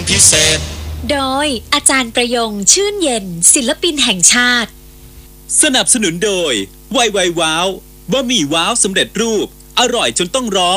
พิเศษโดยอาจารย์ประยงชื่นเย็นศิลปินแห่งชาติสนับสนุนโดยไวว้าวบะหมี่ว้าวสำเร็จรูปอร่อยจนต้องร้อง